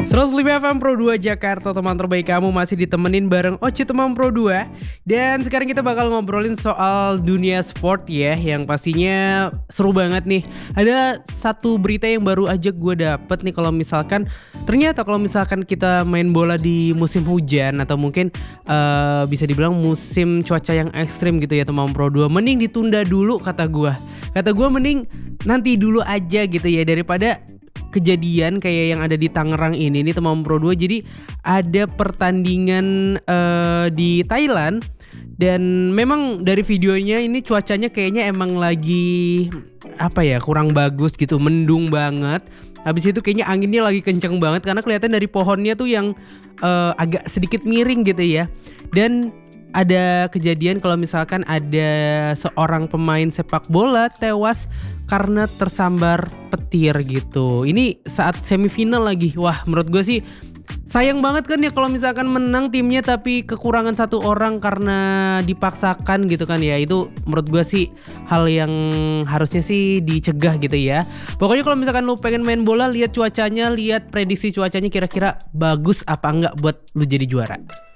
105 FM Pro 2 Jakarta, teman terbaik kamu masih ditemenin bareng Oci teman Pro 2. Dan sekarang kita bakal ngobrolin soal dunia sport ya, yang pastinya seru banget nih. Ada satu berita yang baru aja gue dapet nih, kalau misalkan ternyata kalau misalkan kita main bola di musim hujan atau mungkin bisa dibilang musim cuaca yang ekstrim gitu ya teman Pro 2, mending ditunda dulu kata gue. Kata gue mending nanti dulu aja gitu ya, daripada kejadian kayak yang ada di Tangerang ini nih teman Pro 2. Jadi ada pertandingan di Thailand, dan memang dari videonya ini cuacanya kayaknya emang lagi kurang bagus gitu, mendung banget. Habis itu kayaknya anginnya lagi kenceng banget karena kelihatan dari pohonnya tuh yang agak sedikit miring gitu ya. Dan ada kejadian kalau misalkan ada seorang pemain sepak bola tewas karena tersambar petir gitu. Ini saat semifinal lagi. Wah, menurut gue sih sayang banget kan ya kalau misalkan menang timnya tapi kekurangan satu orang karena dipaksakan gitu kan ya. Itu menurut gue sih hal yang harusnya sih dicegah gitu ya. Pokoknya kalau misalkan lu pengen main bola, lihat cuacanya, lihat prediksi cuacanya kira-kira bagus apa enggak buat lu jadi juara.